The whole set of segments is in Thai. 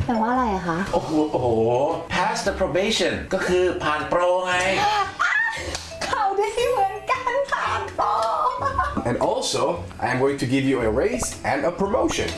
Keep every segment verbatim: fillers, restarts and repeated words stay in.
แปลว่าอะไรคะโอ้โหโอ้โห pass the probation ก็คือผ่านโปรไงเขาได้เหมือนกันผ่านโปร And also I am going to give you a raise and a promotion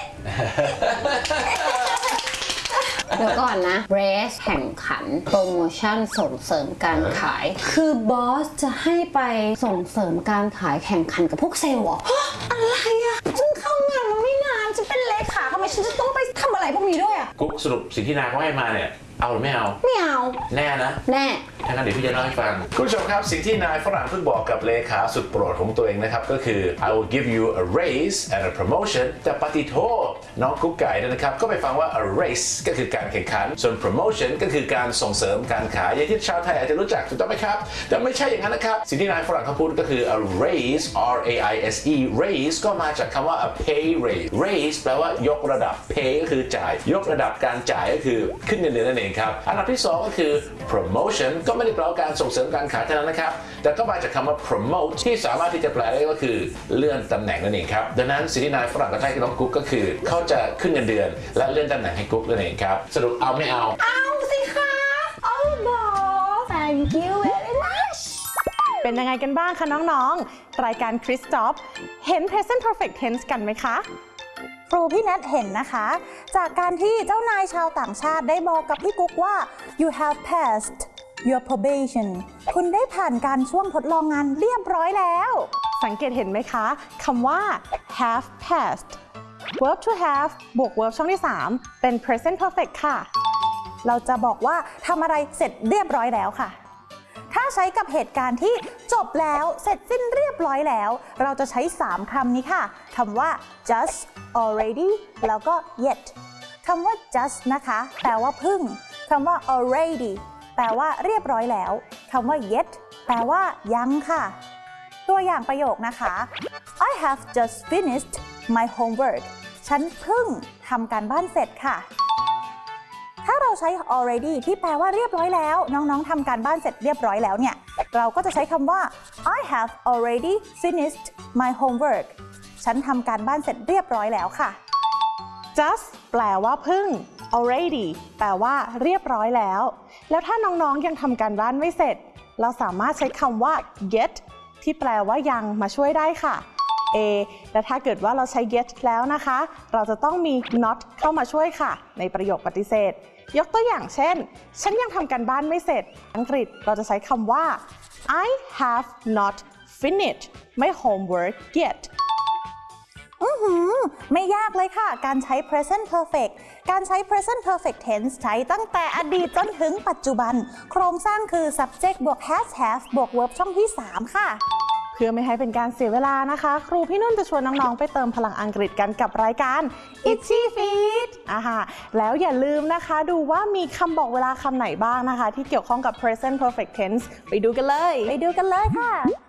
เดี๋ยวก่อนนะ race แข่งขันโปรโมชั่นส่งเสริมการขายคือบอสจะให้ไปส่งเสริมการขายแข่งขันกับพวกเซลล์เหรออะไรอะฉันเข้างานมาไม่นานฉันเป็นเลขาทำไมฉันจะต้องไปทำอะไรพวกนี้ด้วยอะกุ๊กสรุปสิ่งที่นายเขาให้มาเนี่ยเอาหรือไม่เอาไม่เอาแน่นะแน่ถ้างั้นเดี๋ยวพี่จะเล่าให้ฟังคุณผู้ชมครับสิ่งที่นายฝรั่งเพิ่งบอกกับเลขาสุดโปรดของตัวเองนะครับก็คือ I will give you a raise and a promotion แต่ปฏิโทษน้องกุ๊กไก่นะครับก็ไปฟังว่า a race ก็คือการแข่งขันส่วน promotion ก็คือการส่งเสริมการขายอย่างที่ชาวไทยอาจจะรู้จักถูกต้องไหมครับแต่ไม่ใช่อย่างนั้นนะครับสิ่งที่นายฝรั่งเขาพูดก็คือ a raise R A I S E raise ก็มาจากคำว่า a pay raise raise แปลว่ายกระดับ pay ก็คือจ่ายยกระดับการจ่ายก็คือขึ้นเงินเดือนนั่นเองครับอันดับที่สองก็คือ promotion ก็ไม่ได้แปลว่าการส่งเสริมการขายเท่านั้นนะครับแต่ก็มาจากคำว่า promote ที่สามารถที่จะแปลได้ก็คือเลื่อนตำแหน่งนั่นเองครับดังนั้นสิ่งที่นายฝรั่งก็ให้กับน้องกุ๊กก็คือเขาจะขึ้นเงินเดือนและเลื่อนตำแหน่งให้กุ๊กนั่นเองครับสรุปเอาไม่เอาเอาสิคะเอาบอส thank you very much เป็นยังไงกันบ้างคะน้องๆรายการ Quiz Stop เห็น present perfect tense กันไหมคะครูพี่แนทเห็นนะคะจากการที่เจ้านายชาวต่างชาติได้บอกกับพี่กุ๊กว่า you have passed your probation คุณได้ผ่านการช่วงทดลองงานเรียบร้อยแล้วสังเกตเห็นไหมคะคำว่า have passed verb to have บวก verb ช่องที่สามเป็น present perfect ค่ะเราจะบอกว่าทำอะไรเสร็จเรียบร้อยแล้วค่ะถ้าใช้กับเหตุการณ์ที่จบแล้วเสร็จสิ้นเรียบร้อยแล้วเราจะใช้สามคำนี้ค่ะคำว่า just already แล้วก็ yet คำว่า just นะคะแปลว่าเพิ่งคำว่า already แปลว่าเรียบร้อยแล้วคำว่า yet แปลว่ายังค่ะตัวอย่างประโยคนะคะ I have just finished my homework ฉันเพิ่งทำการบ้านเสร็จค่ะถ้าเราใช้ already ที่แปลว่าเรียบร้อยแล้วน้องๆทำการบ้านเสร็จเรียบร้อยแล้วเนี่ยเราก็จะใช้คำว่า I have already finished my homework ฉันทำการบ้านเสร็จเรียบร้อยแล้วค่ะ just แปลว่าเพิ่ง already แปลว่าเรียบร้อยแล้วแล้วถ้าน้องๆยังทำการบ้านไม่เสร็จเราสามารถใช้คำว่า yet ที่แปลว่ายังมาช่วยได้ค่ะ A และถ้าเกิดว่าเราใช้ yet แล้วนะคะเราจะต้องมี not เข้ามาช่วยค่ะในประโยคปฏิเสธยกตัวอย่างเช่นฉันยังทำการบ้านไม่เสร็จอังกฤษเราจะใช้คำว่า I have not finished my homework yet อือหือไม่ยากเลยค่ะการใช้ present perfect การใช้ present perfect tense ใช้ตั้งแต่อดีตจนถึงปัจจุบันโครงสร้างคือ subject บวก has have บวก verb ช่องที่สามค่ะเพื่อไม่ให้เป็นการเสียเวลานะคะครูพี่นุ่นจะชวนน้องๆไปเติมพลังอังกฤษกันกับรายการ Itchy Feet อ่าฮะแล้วอย่าลืมนะคะดูว่ามีคำบอกเวลาคำไหนบ้างนะคะที่เกี่ยวข้องกับ present perfect tense ไปดูกันเลยไปดูกันเลยค่ะ